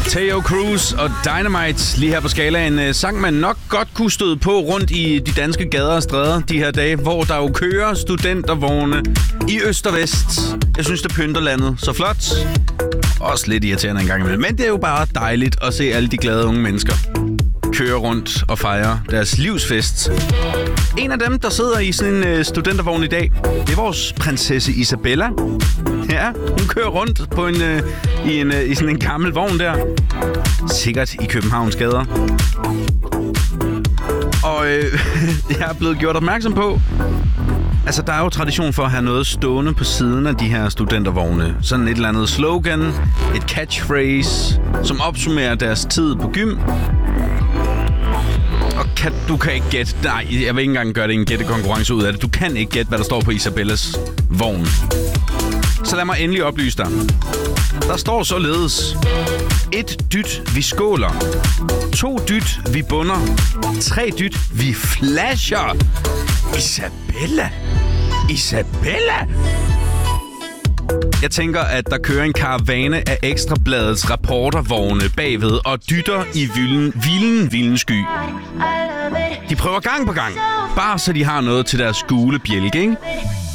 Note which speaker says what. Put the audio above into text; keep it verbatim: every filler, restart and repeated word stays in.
Speaker 1: Teo Cruz og Dynamite lige her på skalaen. Sang man nok godt kunne støde på rundt i de danske gader og stræder de her dage, hvor der jo kører studentervogne i øst og vest. Jeg synes, det pynter landet så flot. Også lidt irriterende en gang imellem. Men det er jo bare dejligt at se alle de glade unge mennesker køre rundt og fejre deres livsfest. En af dem, der sidder i sådan en uh, studentervogn i dag, det er vores prinsesse Isabella. Ja, hun kører rundt på en, uh, i, en, uh, i sådan en gammel vogn der. Sikkert i Københavns gader. Og øh, jeg er blevet gjort opmærksom på, altså der er jo tradition for at have noget stående på siden af de her studentervogne. Sådan et eller andet slogan, et catchphrase, som opsummerer deres tid på gym. Og kan, du kan ikke gætte, nej, jeg vil ikke engang gøre det en gættekonkurrence ud af det. Du kan ikke gætte, hvad der står på Isabellas vogn. Så lad mig endelig oplyse dig. Der står således: et dyt, vi skåler. To dyt, vi bunder. Tre dyt, vi flasher. Isabella! Isabella! Jeg tænker, at der kører en karavane af Ekstrabladets reportervogne bagved og dytter i vilden, vilden, vilden sky. De prøver gang på gang, bare så de har noget til deres gule bjælke, ikke?